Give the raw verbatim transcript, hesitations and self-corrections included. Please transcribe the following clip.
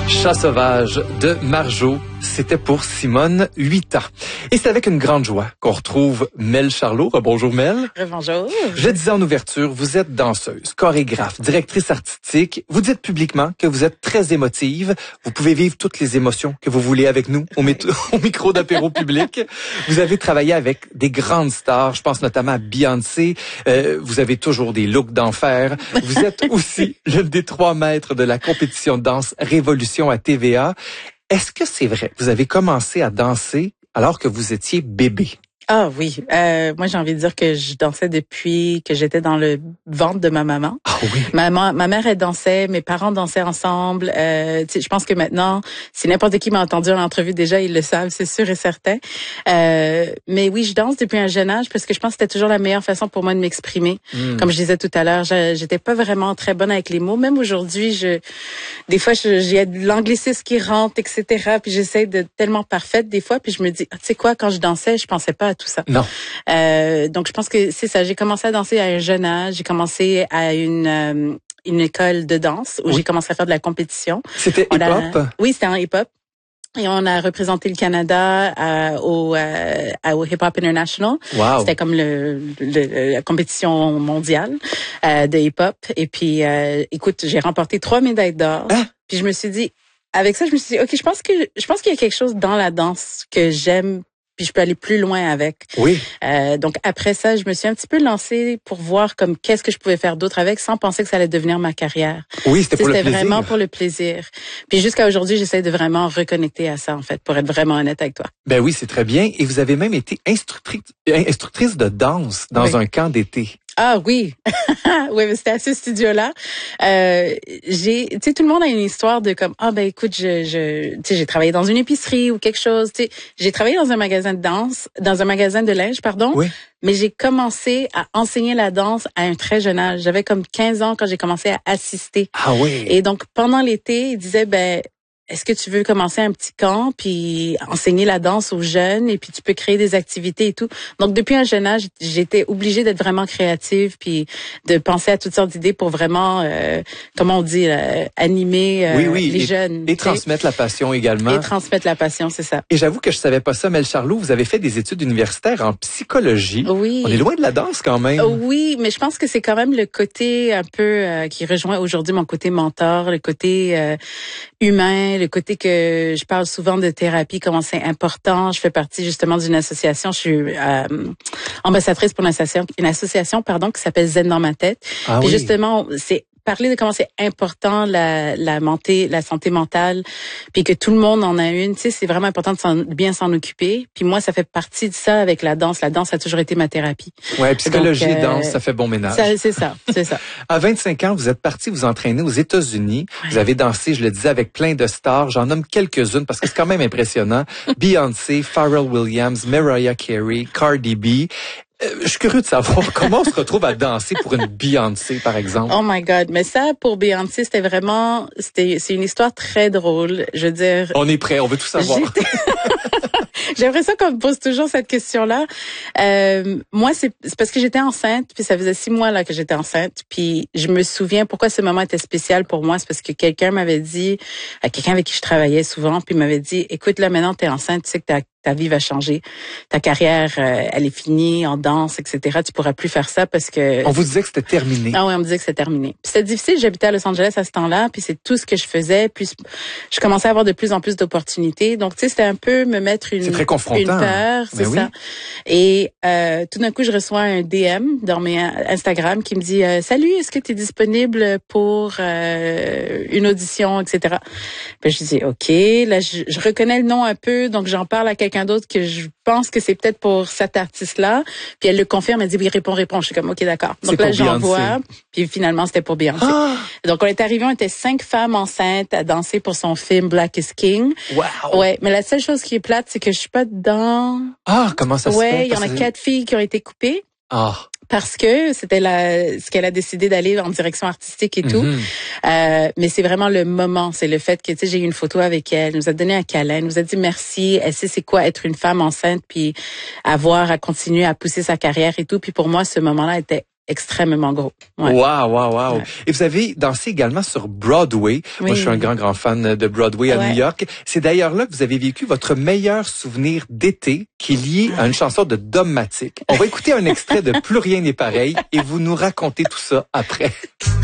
Chat sauvage de Marjo, c'était pour Simone, huit ans. Et c'est avec une grande joie qu'on retrouve Mel Charlot. Bonjour Mel. Bonjour. Je disais en ouverture, vous êtes danseuse, chorégraphe, directrice artistique. Vous dites publiquement que vous êtes très émotive. Vous pouvez vivre toutes les émotions que vous voulez avec nous au, mé- au micro d'apéro public. Vous avez travaillé avec des grandes stars, je pense notamment à Beyoncé. Euh, vous avez toujours des looks d'enfer. Vous êtes aussi l'une des trois maîtres de la compétition de danse Révolution à T V A. Est-ce que c'est vrai? Vous avez commencé à danser alors que vous étiez bébé. Ah oui, euh, moi j'ai envie de dire que je dansais depuis que j'étais dans le ventre de ma maman. Ah oui. Maman, ma mère elle dansait, mes parents dansaient ensemble. Euh, tu sais, je pense que maintenant, si n'importe qui m'a entendu en entrevue déjà, ils le savent, c'est sûr et certain. Euh, mais oui, je danse depuis un jeune âge parce que je pense que c'était toujours la meilleure façon pour moi de m'exprimer. Mm. Comme je disais tout à l'heure, j'étais pas vraiment très bonne avec les mots. Même aujourd'hui, je, des fois, j'ai de l'anglicisme qui rentre, et cetera. Puis j'essaie de tellement parfaite des fois. Puis je me dis, ah, tu sais quoi, quand je dansais, je pensais pas à tout ça. Non. Euh, donc je pense que c'est ça. J'ai commencé à danser à un jeune âge. J'ai commencé à une euh, une école de danse où oui. j'ai commencé à faire de la compétition. C'était hip-hop? A, oui, c'était en hip-hop. Et on a représenté le Canada euh, au, euh, au Hip Hop International. Wow. C'était comme le, le la compétition mondiale euh, de hip hop. Et puis, euh, écoute, j'ai remporté trois médailles d'or. Hein? Puis je me suis dit, avec ça, je me suis dit, ok, je pense que je pense qu'il y a quelque chose dans la danse que j'aime. Puis je peux aller plus loin avec. Oui. Euh, donc après ça, je me suis un petit peu lancée pour voir comme qu'est-ce que je pouvais faire d'autre avec, sans penser que ça allait devenir ma carrière. Oui, c'était pour le plaisir. C'était vraiment pour le plaisir. Puis jusqu'à aujourd'hui, j'essaie de vraiment reconnecter à ça en fait, pour être vraiment honnête avec toi. Ben oui, c'est très bien. Et vous avez même été instructrice, instructrice de danse dans oui. un camp d'été. Ah oui, oui, mais c'était à ce studio-là. Euh, j'ai, tu sais, tout le monde a une histoire de comme ah ben écoute, je, je, tu sais, j'ai travaillé dans une épicerie ou quelque chose. Tu sais, j'ai travaillé dans un magasin de danse, dans un magasin de linge, pardon. Oui. Mais j'ai commencé à enseigner la danse à un très jeune âge. J'avais comme quinze ans quand j'ai commencé à assister. Ah oui. Et donc pendant l'été, ils disaient ben est-ce que tu veux commencer un petit camp puis enseigner la danse aux jeunes et puis tu peux créer des activités et tout. Donc depuis un jeune âge, j'étais obligée d'être vraiment créative puis de penser à toutes sortes d'idées pour vraiment euh, comment on dit euh, animer euh, oui, oui, les et, jeunes et transmettre la passion également. Et transmettre la passion, c'est ça. Et j'avoue que je savais pas ça, Mel Charlot, vous avez fait des études universitaires en psychologie. Oui. On est loin de la danse quand même. Oui, mais je pense que c'est quand même le côté un peu euh, qui rejoint aujourd'hui mon côté mentor, le côté euh, humain, le côté que je parle souvent de thérapie, comment c'est important. Je fais partie justement d'une association. Je suis euh, ambassadrice pour une association, une association pardon, qui s'appelle Zen dans ma tête. Ah Puis oui. justement, c'est parler de comment c'est important la la santé la santé mentale, puis que tout le monde en a une, tu sais, c'est vraiment important de, s'en, de bien s'en occuper. Puis moi, ça fait partie de ça avec la danse. La danse a toujours été ma thérapie. Ouais, psychologie Donc, et danse, euh, ça fait bon ménage. Ça, c'est ça, c'est ça. À vingt-cinq ans, vous êtes parti vous entraîner aux États-Unis. Ouais. Vous avez dansé, je le disais, avec plein de stars. J'en nomme quelques-unes parce que c'est quand même impressionnant. Beyoncé, Pharrell Williams, Mariah Carey, Cardi B. Euh, je suis curieux de savoir comment on se retrouve à danser pour une Beyoncé, par exemple. Oh my God, mais ça, pour Beyoncé, c'était vraiment, c'était, c'est une histoire très drôle. Je veux dire. On est prêt, on veut tout savoir. J'aimerais ça qu'on me pose toujours cette question-là. Euh, moi, c'est, c'est parce que j'étais enceinte, puis ça faisait six mois là que j'étais enceinte, puis je me souviens pourquoi ce moment était spécial pour moi, c'est parce que quelqu'un m'avait dit, quelqu'un avec qui je travaillais souvent, puis m'avait dit, écoute là, maintenant t'es enceinte, tu sais que t'as ta vie va changer, ta carrière, euh, elle est finie en danse, et cetera. Tu pourras plus faire ça parce que... On vous disait que c'était terminé. Ah oui, on me disait que c'était terminé. Puis c'était difficile, j'habitais à Los Angeles à ce temps-là, puis c'est tout ce que je faisais, puis je commençais à avoir de plus en plus d'opportunités. Donc, tu sais, c'était un peu me mettre une, c'est très confrontant, une peur, c'est oui. ça. Et euh, tout d'un coup, je reçois un D M dans mes Instagram qui me dit euh, « Salut, est-ce que tu es disponible pour euh, une audition, et cetera » Puis je dis « OK ». Là, je, je reconnais le nom un peu, donc j'en parle à quelqu'un d'autre que je pense que c'est peut-être pour cet artiste-là. Puis elle le confirme, elle dit oui, réponds, réponds. Je suis comme, OK, d'accord. Donc là, j'envoie. Puis finalement, c'était pour Beyoncé. Ah! Donc on est arrivé, on était cinq femmes enceintes à danser pour son film Black is King. Wow! Ouais, mais la seule chose qui est plate, c'est que je suis pas dedans. Ah, comment ça se ouais, fait? Ouais, il y en a quatre filles qui ont été coupées. Ah. Parce que c'était la, ce qu'elle a décidé d'aller en direction artistique et tout. Mm-hmm. Euh, mais c'est vraiment le moment. C'est le fait que, tu sais, j'ai eu une photo avec elle. Elle nous a donné un câlin. Elle nous a dit merci. Elle sait c'est quoi être une femme enceinte puis avoir à continuer à pousser sa carrière et tout. Puis pour moi, ce moment-là était extrêmement gros. Ouais. Wow, wow, wow. Ouais. Et vous avez dansé également sur Broadway. Oui. Moi, je suis un grand, grand fan de Broadway à Ouais. New York. C'est d'ailleurs là que vous avez vécu votre meilleur souvenir d'été qui est lié à une chanson de Dom Matic. On va écouter un extrait de Plus rien n'est pareil et vous nous racontez tout ça après.